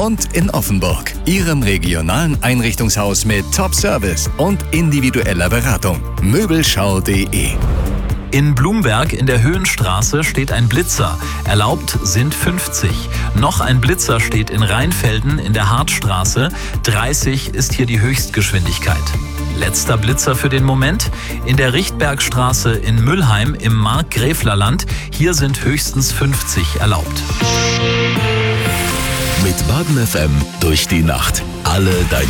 und in Offenburg. Ihrem regionalen Einrichtungshaus mit Top-Service und individueller Beratung. Möbelschau.de. In Blumberg in der Höhenstraße steht ein Blitzer. Erlaubt sind 50. Noch ein Blitzer steht in Rheinfelden in der Hartstraße. 30 ist hier die Höchstgeschwindigkeit. Letzter Blitzer für den Moment. In der Richtbergstraße in Müllheim im Markgräflerland. Hier sind höchstens 50 erlaubt. Mit Baden FM durch die Nacht. Alle deine